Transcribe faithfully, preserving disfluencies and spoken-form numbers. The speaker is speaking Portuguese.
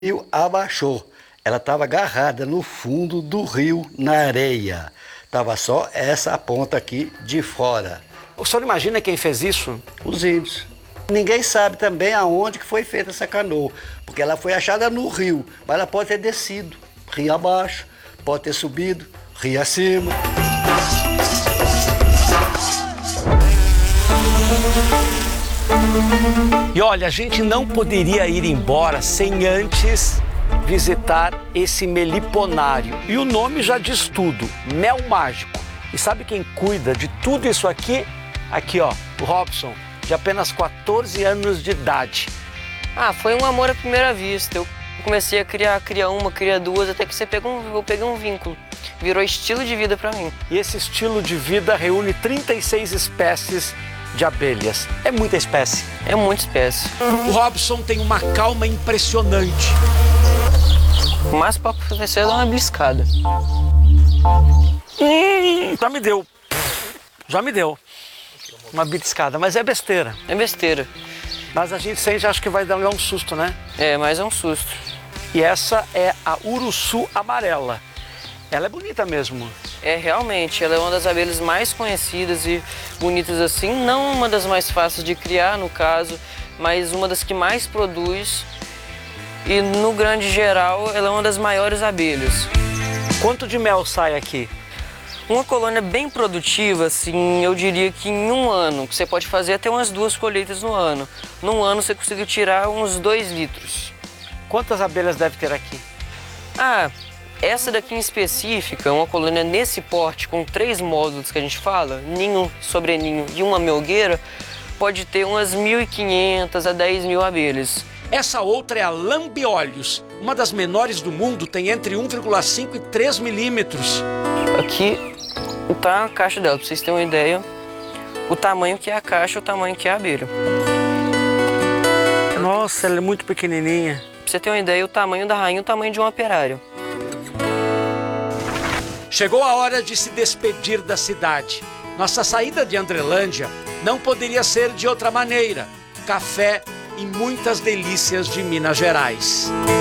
rio abaixou. Ela estava agarrada no fundo do rio, na areia. Estava só essa ponta aqui de fora. O senhor imagina quem fez isso? Os índios. Ninguém sabe também aonde que foi feita essa canoa, porque ela foi achada no rio, mas ela pode ter descido, rio abaixo, pode ter subido, rio acima. E olha, a gente não poderia ir embora sem antes visitar esse meliponário. E o nome já diz tudo, mel mágico. E sabe quem cuida de tudo isso aqui? Aqui, ó, o Robson, de apenas quatorze anos de idade. Ah, foi um amor à primeira vista. Eu comecei a criar, criar uma, criar duas, até que você pegou um, eu peguei um vínculo. Virou estilo de vida para mim. E esse estilo de vida reúne trinta e seis espécies de abelhas. É muita espécie. É muita espécie. O Robson tem uma calma impressionante. Mas para acontecer é dar uma beliscada. Hum, já me deu. Já me deu. Uma beliscada, mas é besteira. É besteira. Mas a gente sente, acho que vai dar um susto, né? É, mas é um susto. E essa é a uruçu amarela. Ela é bonita mesmo. É, realmente, ela é uma das abelhas mais conhecidas e bonitas assim. Não uma das mais fáceis de criar, no caso, mas uma das que mais produz. E no grande geral, ela é uma das maiores abelhas. Quanto de mel sai aqui? Uma colônia bem produtiva, assim, eu diria que em um ano, você pode fazer até umas duas colheitas no ano. Num ano você consegue tirar uns dois litros. Quantas abelhas deve ter aqui? Ah, essa daqui em específica, uma colônia nesse porte, com três módulos que a gente fala, ninho, sobreninho e uma melgueira, pode ter umas mil e quinhentas a dez mil abelhas. Essa outra é a lambiolhos. Uma das menores do mundo, tem entre um vírgula cinco e três milímetros. Aqui tá a caixa dela, pra vocês terem uma ideia, o tamanho que é a caixa, o tamanho que é a abelha. Nossa, ela é muito pequenininha. Pra você ter uma ideia, o tamanho da rainha, o tamanho de um operário. Chegou a hora de se despedir da cidade. Nossa saída de Andrelândia não poderia ser de outra maneira. Café e muitas delícias de Minas Gerais.